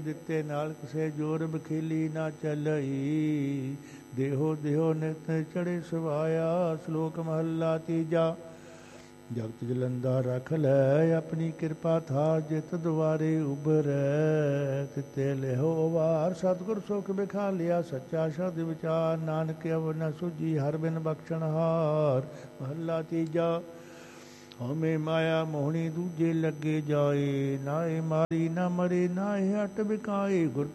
ਦਿੱਤੇ ਨਾਲ ਕਿਸੇ ਜੋਰ ਬਖੇਲੀ ਨਾ ਚੱਲਈ। ਦੇਹੋ ਦੇਹੋ ਨਿਤ ਚੜੇ ਸਵਾਇਆ। ਸ਼ਲੋਕ ਮਹੱਲਾ ਤੀਜਾ। ਜਗਤ ਜਲੰਦਾ ਰਖ ਲੈ ਆਪਣੀ ਕਿਰਪਾ ਥਾ। ਜਿਤ ਦੁਆਰੇ ਉਭਰੈ ਤਿਤੇ ਲਿਹੋ ਵਾਰ। ਸਤਿਗੁਰ ਸੁਖ ਬਿਖਾ ਲਿਆ ਸੱਚਾ ਸ਼ਬਦ ਵਿਚਾਰ। ਨਾਨਕ ਅਵਰ ਨ ਸੁਝੀ ਹਰ ਬਿਨ ਬਖਸ਼ਣ ਹਾਰ। ਮਹੱਲਾ ਤੀਜਾ। ਹਉਮੈ ਮਾਇਆ ਮੋਹਣੀ ਦੂਜੇ ਲੱਗੇ ਜਾਏ। ਨਾਏ ਮਾਰੀ ਨਾ ਮਰੇ ਨਾਏ ਹਟ ਬਿਕਾਏ। ਗੁਰ